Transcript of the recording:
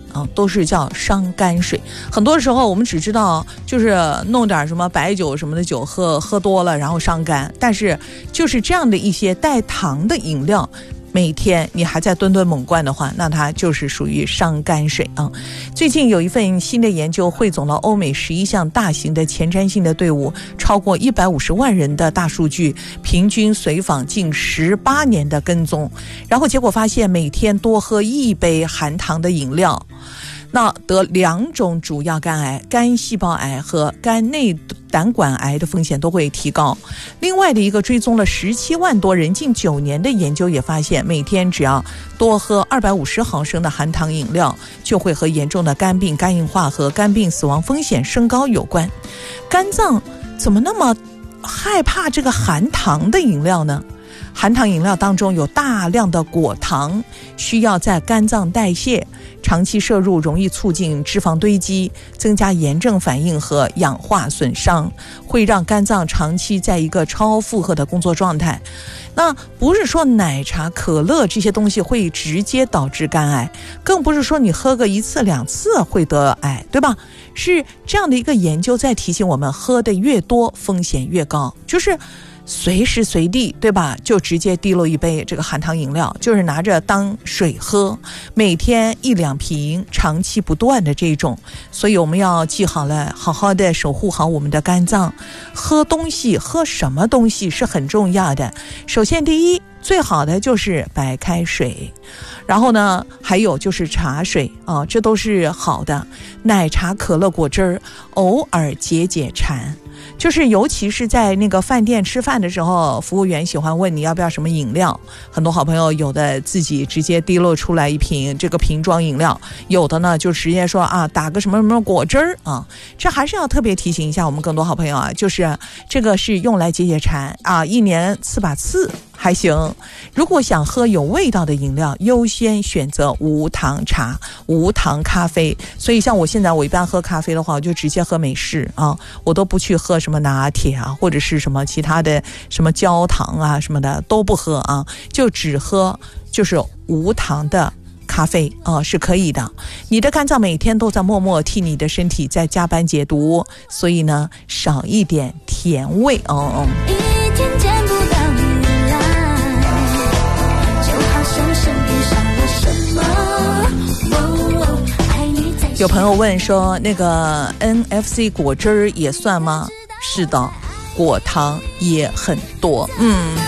啊，都是叫伤肝水。很多时候我们只知道就是弄点什么白酒什么的酒喝多了然后伤肝，但是就是这样的一些带糖的饮料，每天你还在吨吨猛灌的话，那它就是属于伤肝水啊。最近有一份新的研究汇总了欧美11项大型的前瞻性的队伍，超过150万人的大数据，平均随访近18年的跟踪，然后结果发现每天多喝1杯含糖的饮料，那得2种主要肝癌，肝细胞癌和肝内胆管癌的风险都会提高。另外的一个追踪了17万多人近9年的研究也发现，每天只要多喝250毫升的含糖饮料，就会和严重的肝病、肝硬化和肝病死亡风险升高有关。肝脏怎么那么害怕这个含糖的饮料呢？含糖饮料当中有大量的果糖，需要在肝脏代谢，长期摄入容易促进脂肪堆积，增加炎症反应和氧化损伤，会让肝脏长期在一个超负荷的工作状态。那不是说奶茶、可乐这些东西会直接导致肝癌，更不是说你喝个1次2次会得癌，对吧？是这样的一个研究在提醒我们，喝的越多风险越高，就是随时随地，对吧？就直接滴漏一杯这个含糖饮料，就是拿着当水喝，每天1、2瓶，长期不断的这种。所以我们要记好了，好好的守护好我们的肝脏。喝东西，喝什么东西是很重要的。首先第一，最好的就是白开水，然后呢还有就是茶水啊，这都是好的。奶茶、可乐、果汁儿偶尔解解馋，就是尤其是在那个饭店吃饭的时候，服务员喜欢问你要不要什么饮料，很多好朋友有的自己直接滴漏出来一瓶这个瓶装饮料，有的呢就直接说啊打个什么什么果汁儿啊。这还是要特别提醒一下我们更多好朋友啊，就是这个是用来解解馋啊，1年次把次还行。如果想喝有味道的饮料，优先选择无糖茶、无糖咖啡。所以像我现在我一般喝咖啡的话，我就直接喝美式啊，我都不去喝什么拿铁啊，或者是什么其他的什么焦糖啊什么的都不喝啊，就只喝就是无糖的咖啡啊，是可以的。你的肝脏每天都在默默替你的身体在加班解毒，所以呢少一点甜味哦。一天见不到你来，就好像身体少了什么。有朋友问说，那个 NFC 果汁也算吗？是的，果糖也很多。